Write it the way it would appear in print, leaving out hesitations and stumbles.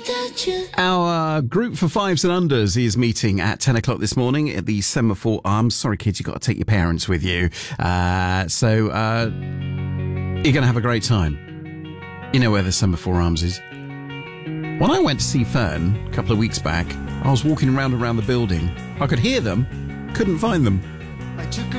Our group for fives and unders is meeting at 10 o'clock this morning at the Semaphore Arms. Sorry, kids, you've got to take your parents with you. So you're going to have a great time. You know where the Semaphore Arms is. When I went to see Fern a couple of weeks back, I was walking around the building. I could hear them, couldn't find them. I took a